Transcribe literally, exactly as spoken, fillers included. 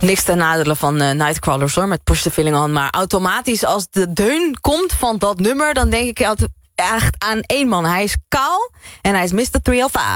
Niks ten nadele van uh, Nightcrawlers hoor, met Push the Feeling On. Maar automatisch als de deun komt van dat nummer, dan denk ik echt aan één man. Hij is kaal en hij is mister driehonderdvijf.